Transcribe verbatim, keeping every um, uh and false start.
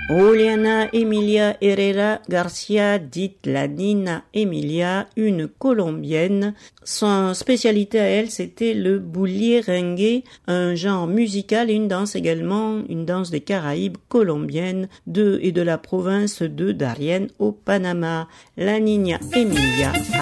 Juliana Emilia Herrera Garcia, dite la Nina Emilia, une Colombienne. Son spécialité à elle, c'était le bullerengue, un genre musical et une danse également, une danse des Caraïbes colombienne de et de la province de Darién au Panama. La Niña Emilia